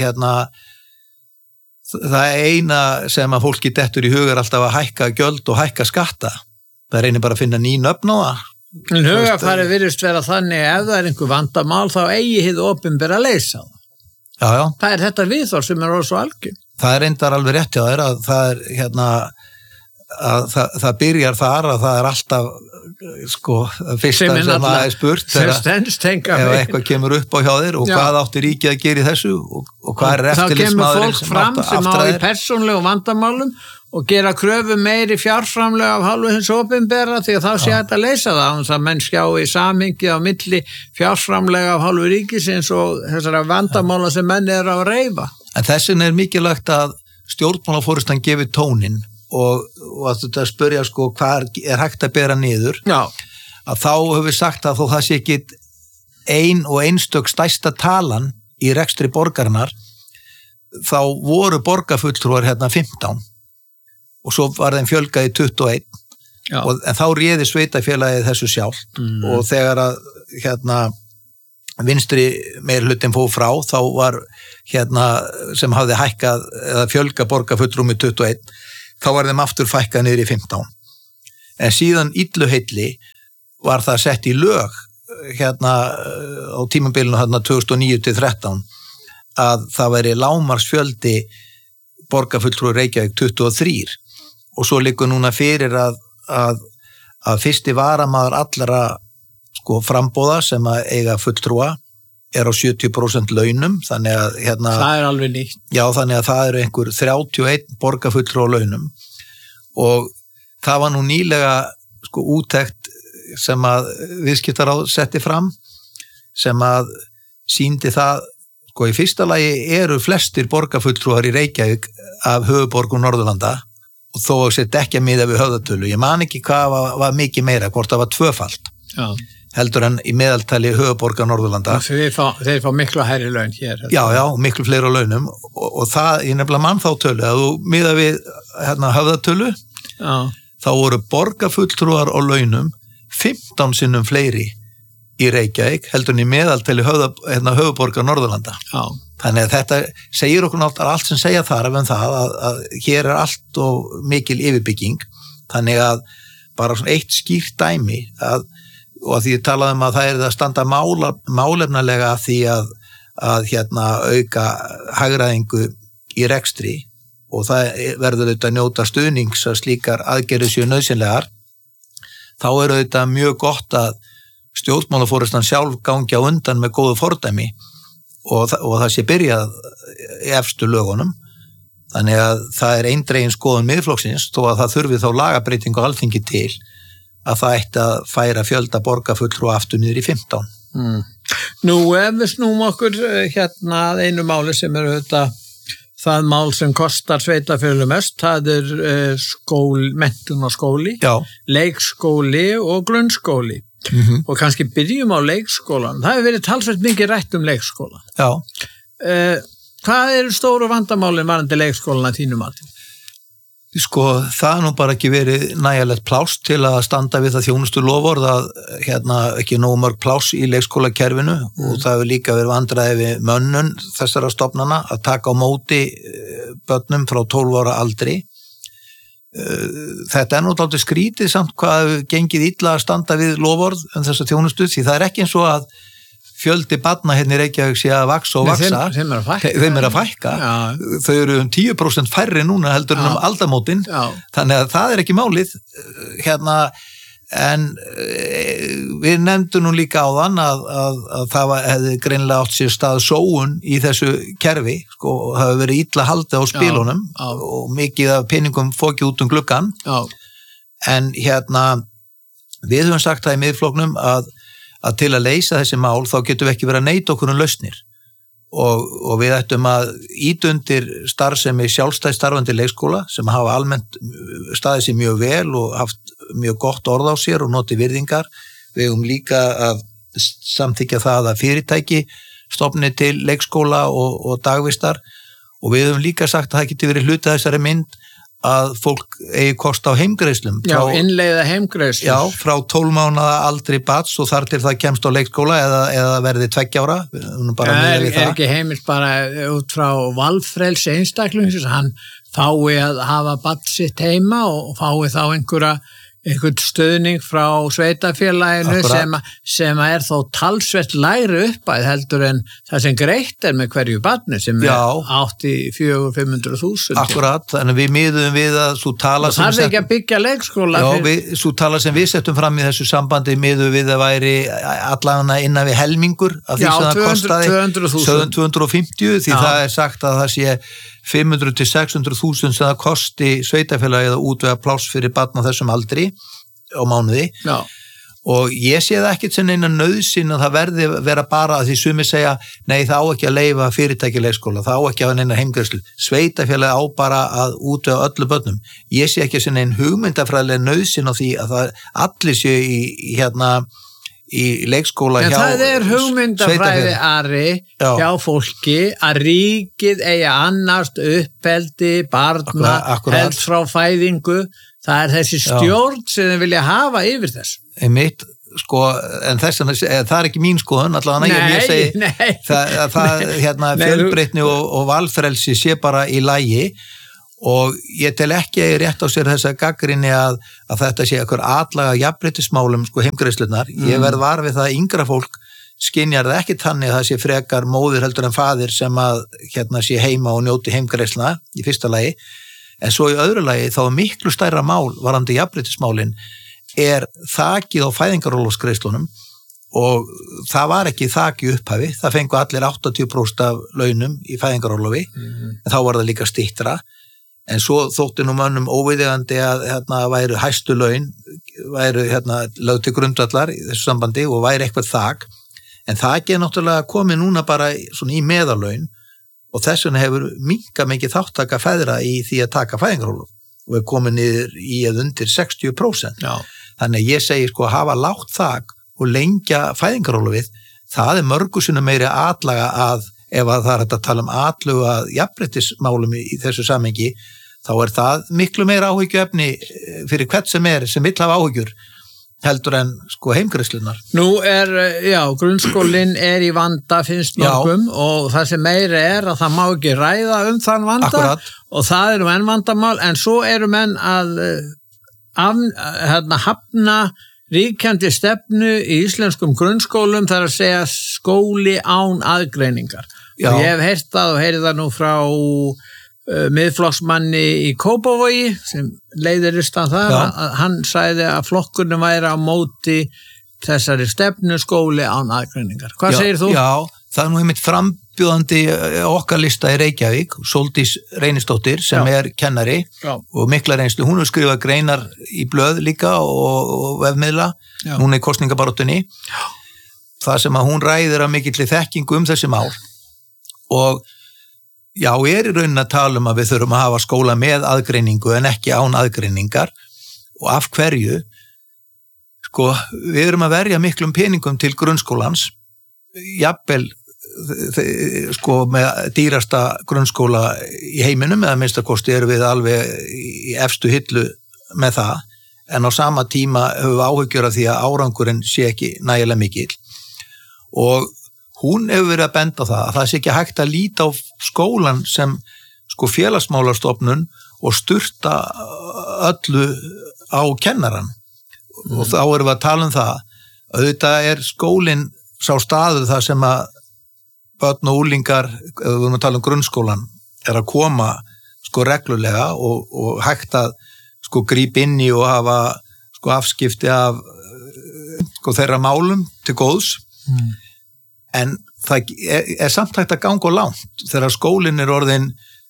það eina sem að fólki dettur í hugar alltaf að hækka gjöld og hækka skatta, það reynir bara að finna ný nöfn á það. En hugarfarið virðist vera þannig ef það einhver vandamál þá eigi hið opinbera að leysa það. Já. Það þetta viðhorf sem svo algjör. Það reyndar alveg rétt hjá þér að það að það byrjar þar að það alltaf fyrsta sem að spurt ef eitthvað kemur upp á hjá þér og hvað átti ríkið að gera í þessu og hvað eftirlitsmaðurinn sem fram sem á í persónlegu vandamálum og gera kröfu meiri fjárframlega af hálfu hins opinbera því að þá sé hægt að leysa það þannig að menn skjá í samhengi á milli fjárframlega af hálfu ríkisins og þessara vandamála sem menn að reifa. En þessin mikilvægt að stjórnmálaforystan gefi tónin og að þetta spyrja hvað hægt að bera niður. Já. Að þá höfum við sagt að þó það sé ekki einstök stærsta talan í rekstri borgarinnar, þá voru borgarfulltrúar hérna 15 og svo var þeim fjölgað í 21 en þá réði sveitafélagið þessu sjálft og þegar að hérna vinstri meirihlutin fór frá þá var hérna sem hafði hækkað eða fjölga borgarfulltrúum í 21 þá var þeim aftur fækkað niður í 15 en síðan illuheilli var það sett í lög hérna á tímabilinu hérna 2009-13 að það væri lágmarksfjöldi borgarfulltrúar Reykjavík 23 og svo liggur núna fyrir að fyrsti varamaður allra sko frambóða sem að eiga fulltrúa á 70% launum þannig að hérna það er alveg nýtt. Já, þannig að það eru einhver 31 borgarfulltrúa launum og það var nú nýlega sko úttekt sem að viðskiptaráð setti fram sem að sýndi það sko í fyrsta lagi eru flestir borgarfulltrúar í Reykjavík af höfuðborgum Norðurlanda og þó að setja ekki að miða við höfðatölu. Ég man ekki hvað var mikið meira, hvort það var tvöfalt. Já. Heldur en í meðaltali höfuðborgar Norðurlanda. Þeir fá miklu hærri laun hér. Já, miklu fleiri á launum og það, ég nefnilega mann þá tölu, að þú miða við hérna höfðatölu, þá voru borgarfulltrúar á launum 15 sinnum fleiri í Reykjavík heldur en í meðaltali höfuðborgar Norðurlanda. Já. Þannig að þetta segir okkur náttúrulega allt sem segja þar en það að hér er allt og mikil yfirbygging. Þannig að bara svona eitt skýrt dæmi og að því ég talaði að það er að standa málefnalega að því að hérna auka hagræðingu í rekstri og það verður auðvitað njóta stuðnings að slíkar aðgerðir séu nauðsynlegar. Þá er auðvitað mjög gott að stjórnmálaforystan sjálf gangi á undan með góðu fordæmi og það sé byrjað í efstu lögunum þannig að það er eindregin skoðun miðflokksins þó að það þurfi þá lagabreytingu á Alþingi til að það ætti að færa fjölda borgarfulltrúa aftur niður í 15. Nú ef við snúum okkur hérna einu máli sem er auðvitað það mál sem kostar sveitarfélögum mest, það er menntun og skóli, leikskóli og grunnskóli. Og kannski byrjum á leikskólan. Það hefur verið talsvert mikið rætt leikskólan. Já. Hvað eru stóru vandamálin varðandi leikskólan að þínu mati? Sko, það nú bara ekki verið nægilegt pláss til að standa við það þjónustu loforð að hérna ekki nógu mörg pláss í leikskólakerfinu og það hefur líka verið vandræði við mönnun þessara stofnana að taka á móti börnum frá 12 ára aldri. Þetta er náttúrulega skrítið samt hvað hefur gengið illa að standa við loforð þessa þjónustu því það er ekki eins og að fjöldi barna hérna í Reykjavík sé að vaksa og vaksa. Þeim er að fækka. Þau eru 10% færri núna heldur en aldamótin. Þannig að það er ekki málið. Hérna, en við nefndum nú líka áðan að það hefði greinilega átt sér stað sóun í þessu kerfi. Sko, það hefur verið illa haldið á spilunum og mikið af peningum fókið út gluggann. En hérna, við höfum sagt það í miðflokknum að til að leysa þessi mál þá getum við ekki verið að neita okkur lausnir og við ættum að ýta undir starfsemi sjálfstætt starfandi leikskóla sem hafa almennt staðið sér mjög vel og haft mjög gott orð á sér og notið virðingar. Við höfum líka að samþykkja það að fyrirtæki stofni til leikskóla og dagvistar og við höfum líka sagt að það geti verið hluti af þessari mynd að fólk eigi kost á heimgreiðslum. Já, innleiða heimgreiðslum. Já, frá 12 mánaða aldri barns og þar til það kemst á leikskóla eða verði 2 ára. Er ekki heimilt bara út frá valfrelsi einstaklingsins, hann fái að hafa barn sitt heima og fái þá einhvern stuðning frá sveitafélaginu sem er þó talsvert lægri uppæð heldur en það sem greitt er með hverju barni sem er 400-500.000. Akkurat, þannig við miðum við að svo tala sem... Það er ekki að byggja leikskóla. Svo tala sem við settum fram í þessu sambandi miðum við að væri allavega innan við helmingur af því sem það kostaði 250 því það er sagt að það sé 500-600.000 sem það kosti sveitafélagið að útvega pláss fyrir barn á þessum aldri á mánuði. Já. Og ég sé það ekkert sem eina nauðsyn að það verði vera bara að því sumir segja nei það á ekki að leyfa fyrirtæki leikskóla, það á ekki að hafa neina heimgreiðslu. Sveitafélagið á bara að útvega öllu börnum. Ég sé ekki sem einn hugmyndafræðilega nauðsyn á því að það allir séu í leikskóla hjá það hugmyndafræði Ari hjá fólki að ríkið eigi að annast uppeldi barna helst frá fæðingu. Það þessi stjórn sem þið vilja hafa yfir þess. Einmitt, sko, en það ekki mín skoðun, allavega ég segi það fjölbreytni og valfrelsi sé bara í lagi og ég tel ekki rétt á sér þessa gagnrýni að þetta sé einhver atlaga jafnréttismálum sko heimgreiðslurnar. Ég verð var við það að yngra fólk skynjar það ekki þannig að það sé frekar móðir heldur en faðir sem að sé heima og njóti heimgreiðsluna í fyrsta lagi. En svo í öðru lagi þá miklu stærra mál varðandi jafnréttismálin þakið á fæðingarorlofsgreiðslunum og það var ekki þak í upphafi, það fengu allir 80% af launum í fæðingarorlofi, en þá var það líka styttra, en svo þótti nú mönnum óviðeigandi að væru hæstu laun, væru lögð til grundvallar í þessu sambandi og væri eitthvað þak, en þakið náttúrulega komið núna bara svona í meðalaun og þess vegna hefur minkað mikið þáttaka feðra í því að taka fæðingarorlof og er komið niður í eða undir 60%. Já. Þannig ég segi sko að hafa lágt þak og lengja fæðingarorlofið, það mörgu sinni meiri atlaga að ef að það að tala atluga að jafnréttismálum í þessu samhengi, þá það miklu meira áhyggjuefni fyrir hvert sem vill hafa áhyggjur heldur en sko heimgreiðslurnar. Nú grunnskólinn í vanda finnst mörgum og það sem meira að það má ekki ræða þann vanda. Akkurat. Og það menn vandamál, en svo menn að hafna ríkjandi stefnu í íslenskum grunnskólum, það að segja skóli án aðgreiningar. Já. Og ég hef heyrt það og heyri það nú frá miðflokksmanni í Kópavogi sem leiðir listan þar að hann sagði að flokkurinn væri á móti þessari stefnu skóli án aðgreiningar. Hvað segir þú? Já, það nú einmitt frambjóðandi okkar lista í Reykjavík, Sóldís Reynisdóttir sem kennari og mikla reynslu. Hún hefur skrifað greinar í blöð líka og vefmiðla. Hún í kosningabaráttunni. Það sem að hún ræðir af mikilli þekkingu þessi mál og í rauninni að tala að við þurfum að hafa skóla með aðgreiningu en ekki án aðgreiningar og af hverju sko, við erum að verja miklum peningum til grunnskólans jafnvel sko með dýrasta grunnskóla í heiminum eða minnstakosti erum við alveg í efstu hillu með það en á sama tíma höfum við áhyggjur af því að árangurinn sé ekki nægilega mikill og hún hefur verið að benda á það sé ekki hægt að líta á skólan sem sko félagsmálastofnun og sturta öllu á kennaran og þá erum við að tala það auðvitað skólinn sá staður það sem að börn og úlingar, ef við erum að tala grunnskólan, að koma sko reglulega og hægt að sko grípa inn í og hafa sko afskipti af sko þeirra málum til góðs en það samt hægt að ganga langt þegar skólinn orðin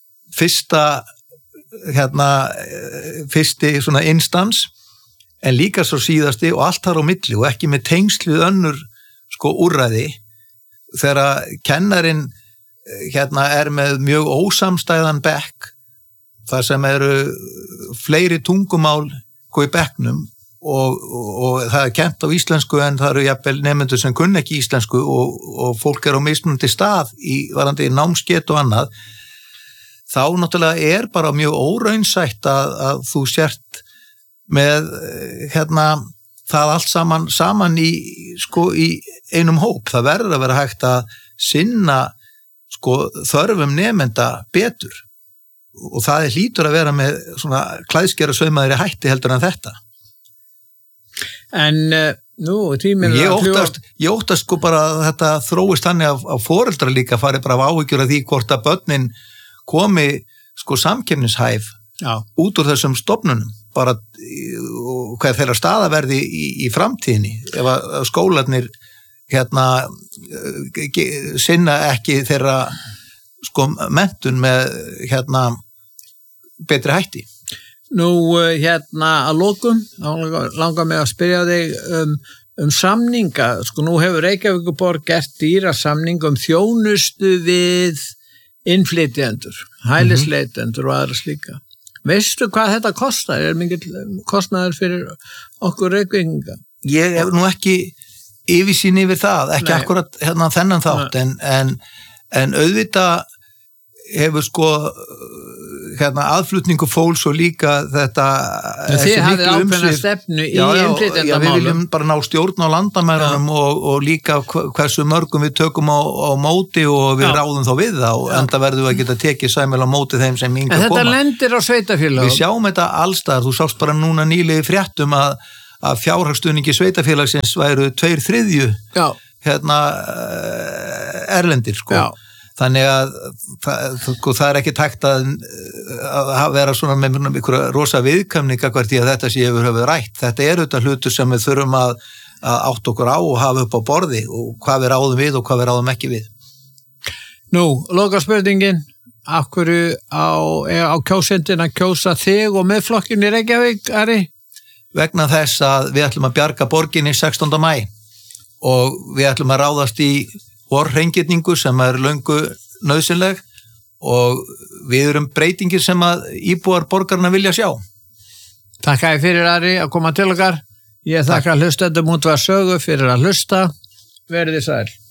fyrsti svona instans en líka svo síðasti og allt þar á milli og ekki með tengslið önnur sko úrræði þegar kennarinn með mjög ósamstæðan bekk þar sem eru fleiri tungumál í bekknum og það kennt á íslensku en það eru jafnvel nemendur sem kunna ekki íslensku og fólk á mismunandi stað varðandi námskeið og annað þá náttúrulega bara mjög óraunsætt að þú sért með það allt saman í einum hóp. Það verður að vera hægt að sinna þörfum nemenda betur og það hlýtur að vera með svona klæðskera saumaðri hætti heldur en þetta. En tíminn ég óttast sko bara að þetta þróist þannig að foreldrar líka fari bara af áhyggjur af því hvort að börnin komi sko samkeppnishæf út úr þessum stofnunum bara hvað þeirra staða verði í framtíðinni ef að skólarnir sinna ekki þeirra sko menntun með betri hætti. Nú að lokum langar mig að spyrja þig samninga, sko nú hefur Reykjavíkurborg gert dýra samning þjónustu við innflytjendur, hælisleitendur og aðra slíka. Veistu hvað þetta kostar? Mikill kostnaður fyrir okkur Reykvíkinga? Ég hef nú ekki yfirsýn yfir það, ekki akkurat hérna þennan þátt, en auðvitað hefur sko hérna aðflutningu fólks og líka þetta þið hafið ákveðna stefnu í innflytjendamálum. Við viljum bara ná stjórn á landamærunum og líka hversu mörgum við tökum á móti og við ráðum þá við það og enda verðum við að geta tekið sæmilega á móti þeim sem hingað koma. En þetta lendir á sveitarfélögum. Við sjáum þetta allstaðar, þú sást bara núna nýlega í fréttum að fjárhagsstuðningi sveitarfélagsins væru 2/3 hérna erlendir sko. Já. Þannig að það ekki tækt að vera svona með einhverja rosa viðkvæmninga hvert í að þetta sé yfir höfuð rætt. Þetta auðvitað hlutur sem við þurfum að átta okkur á og hafa upp á borði og hvað við ráðum við og hvað við ráðum ekki við. Nú, lokaspurningin, af hverju á kjósendin að kjósa þig og Miðflokkinn í Reykjavík, Ari? Vegna þess að við ætlum að bjarga borginni 16. maí og við ætlum að ráðast í vorhreingerningu sem löngu nauðsynleg og við erum breytingir sem að íbúar borgarna vilja sjá. Takk að fyrir Ari að koma til okkar. Ég þakka hlustendum Útvarp Sögu fyrir að hlusta. Verið þið sæl.